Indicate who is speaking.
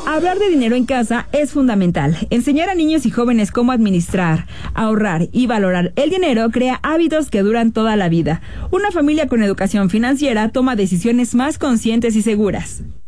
Speaker 1: Hablar de dinero en casa es fundamental. Enseñar a niños y jóvenes cómo administrar, ahorrar y valorar el dinero crea hábitos que duran toda la vida. Una familia con educación financiera toma decisiones más conscientes y seguras.